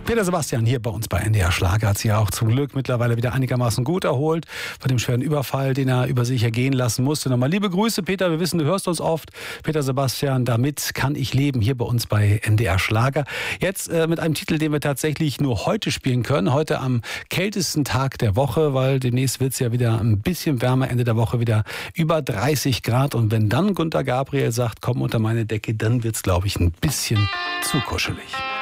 Peter Sebastian hier bei uns bei NDR Schlager hat sich ja auch zum Glück mittlerweile wieder einigermaßen gut erholt von dem schweren Überfall, den er über sich ergehen lassen musste. Nochmal liebe Grüße, Peter. Wir wissen, du hörst uns oft. Peter Sebastian, damit kann ich leben, hier bei uns bei NDR Schlager. Jetzt mit einem Titel, den wir tatsächlich nur heute spielen können. Heute am kältesten Tag der Woche, weil demnächst wird es ja wieder ein bisschen wärmer. Ende der Woche wieder über 30 Grad. Und wenn dann Gunter Gabriel sagt, komm unter meine Decke, dann wird es, glaube ich, ein bisschen zu kuschelig.